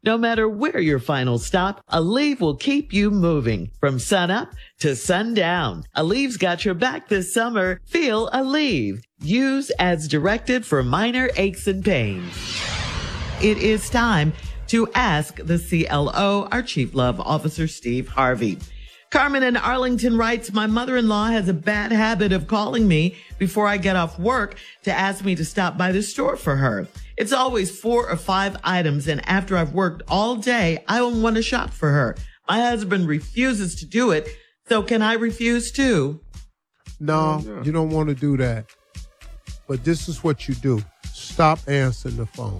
No matter where your final stop, Aleve will keep you moving from sun up to sundown. Aleve's got your back this summer. Feel Aleve. Use as directed for minor aches and pains. It is time to ask the CLO, our Chief Love Officer, Steve Harvey. Carmen in Arlington writes, my mother-in-law has a bad habit of calling me before I get off work to ask me to stop by the store for her. It's always 4 or 5 items, and after I've worked all day, I don't want to shop for her. My husband refuses to do it, so can I refuse too? No, you don't want to do that. But this is what you do. Stop answering the phone.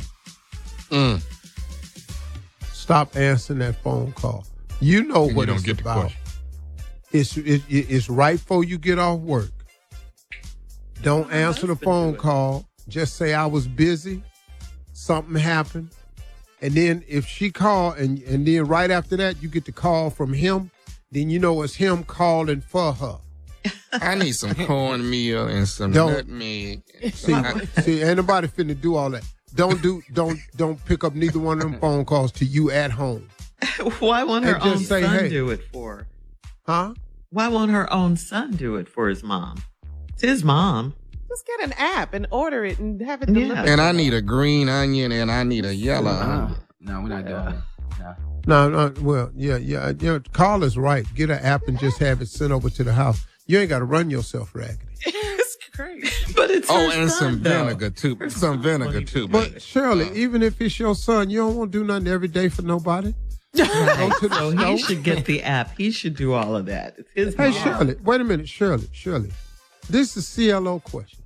Stop answering that phone call. You know what it's about. It's right before you get off work. Don't answer the phone call. Just say I was busy. Something happened. And then if she called and then right after that you get the call from him, then you know it's him calling for her. I need some cornmeal and some nutmeg. See, ain't nobody finna do all that. Don't pick up neither one of them phone calls till you at home. Why won't her own son do it for her? Huh? Why won't her own son do it for his mom? It's his mom. Just get an app and order it and have it delivered. And I need a green onion and I need a yellow onion. No, we're not doing that. No. Well, yeah. Carl is right. Get an app and just have it sent over to the house. You ain't got to run yourself raggedy. It's crazy. But it's her son, some vinegar too. Some vinegar too. But Shirley, even if it's your son, you don't want to do nothing every day for nobody. Right. So he should get the app. He should do all of that. It's his Hey, mom. Shirley, wait a minute, Shirley. This is a CLO question.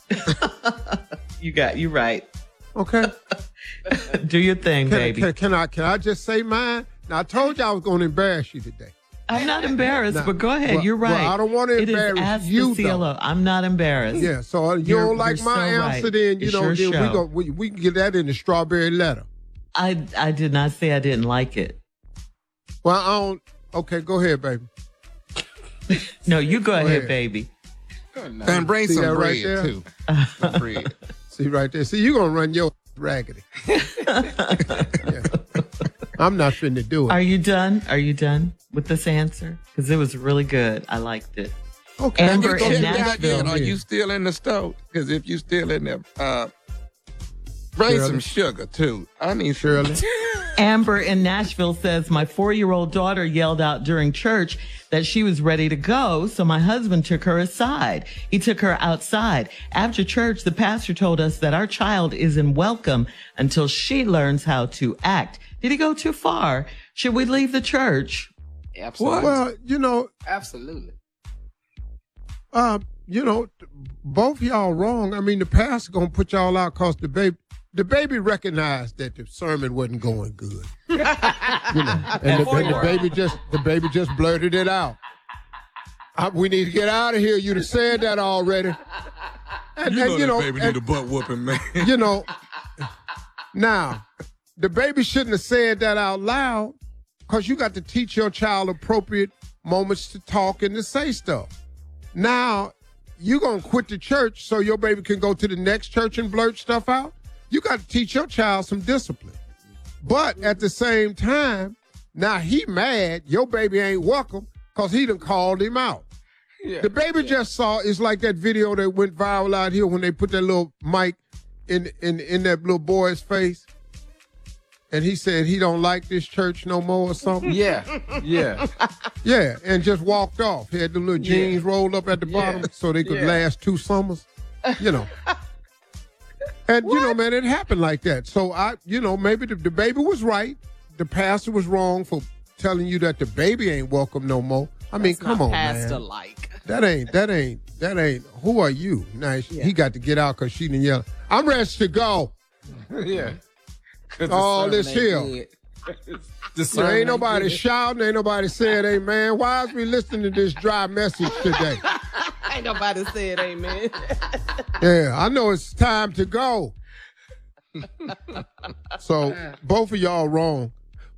You right. Okay. Do your thing, baby. Can I just say mine? Now, I told you I was going to embarrass you today. I'm not embarrassed, but go ahead. Well, you're right. Well, I don't want to embarrass Ask you, the CLO. though. I'm not embarrassed. Yeah, so you don't like my answer, right. then, It's then your we can get that in the strawberry letter. I did not say I didn't like it. Well, I don't. Okay, go ahead, baby. No, you go ahead, baby. And bring See some that bread, right there? too. Some bread. See right there. See, you're going to run your raggedy. Yeah. I'm not finna do it. Are you done? Are you done with this answer? Because it was really good. I liked it. Okay. Amber Check in that Nashville. again. Are you still in the stove? Because if you still in there, bring Shirley. some sugar, too. I need Shirley. Amber in Nashville says, my 4-year-old daughter yelled out during church that she was ready to go, so my husband took her aside. He took her outside. After church, the pastor told us that our child isn't welcome until she learns how to act. Did he go too far? Should we leave the church? Absolutely. Well, Absolutely. both y'all wrong. I mean, the pastor gonna put y'all out because the baby recognized that the sermon wasn't going good. And the baby just blurted it out. We need to get out of here. You'd have said that already. And baby need a butt whooping, man. Now, the baby shouldn't have said that out loud because you got to teach your child appropriate moments to talk and to say stuff. Now, you're going to quit the church so your baby can go to the next church and blurt stuff out? You got to teach your child some discipline. But at the same time, now he mad, your baby ain't welcome because he done called him out. Yeah, the baby just saw, it's like that video that went viral out here when they put that little mic in that little boy's face. And he said he don't like this church no more or something. Yeah. Yeah, and just walked off. He had the little jeans rolled up at the bottom so they could last 2 summers. And, man, it happened like that. So, maybe the baby was right. The pastor was wrong for telling you that the baby ain't welcome no more. I mean, come on, man. Pastor-like. That ain't, who are you? Now, he got to get out because she didn't yell, I'm ready to go. Yeah. All this here. So ain't nobody shouting, ain't nobody saying amen. Why is we listening to this dry message today? Ain't nobody said amen. Yeah, I know it's time to go. So both of y'all wrong.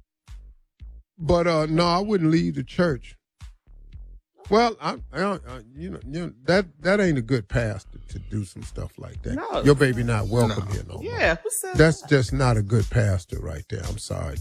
But no, I wouldn't leave the church. Well, that ain't a good pastor to do some stuff like that. No. Your baby not welcome here no more. Yeah, who said That's just not a good pastor right there. I'm sorry.